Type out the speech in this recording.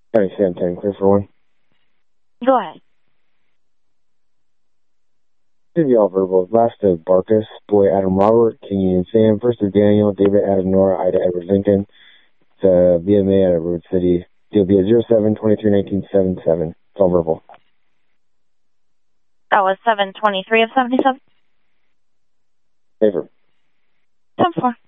County Sam 10, clear for 1. Go ahead. Should be all verbal. Last of Barkus, Boy Adam Robert, King Union Sam, first of Daniel, David Adam Nora, Ida Edward Lincoln, the BMA out of Road City. Deal be at 07-23-19-77. It's all verbal. That was 723 of 77? Favor. 10-4.